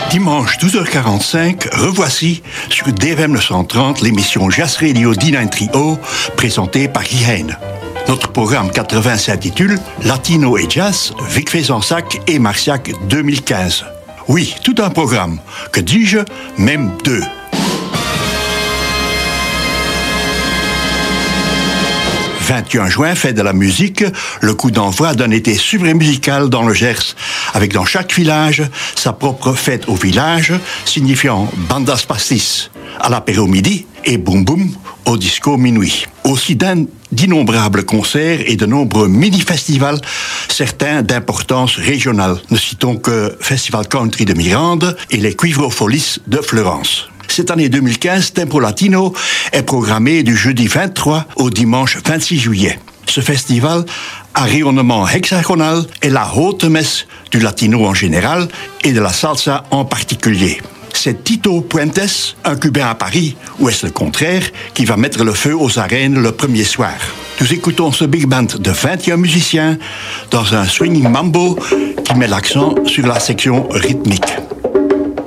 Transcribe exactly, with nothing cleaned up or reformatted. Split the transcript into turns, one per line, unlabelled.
Dimanche douze heures quarante-cinq, revoici sur D F M neuf cent trente l'émission Jazz Radio D neuf Trio présentée par Guy Heine. Notre programme quatre-vingts s'intitule Latino et Jazz, Vic Fezensac et Marciac deux mille quinze. Oui, tout un programme. Que dis-je, même deux. vingt et un juin, fête de la musique, le coup d'envoi d'un été suprême musical dans le Gers, avec dans chaque village sa propre fête au village, signifiant bandas pastis à l'apéro midi et boum boum au disco minuit. Aussi d'innombrables concerts et de nombreux mini-festivals, certains d'importance régionale. Ne citons que Festival Country de Mirande et les Cuivrofolis de Fleurance. Cette année deux mille quinze, Tempo Latino est programmé du jeudi vingt-trois au dimanche vingt-six juillet. Ce festival, à rayonnement hexagonal, est la haute messe du latino en général et de la salsa en particulier. C'est Tito Puentes, un Cubain à Paris, ou est-ce le contraire, qui va mettre le feu aux arènes le premier soir. Nous écoutons ce big band de vingt et un musiciens dans un swinging mambo qui met l'accent sur la section rythmique.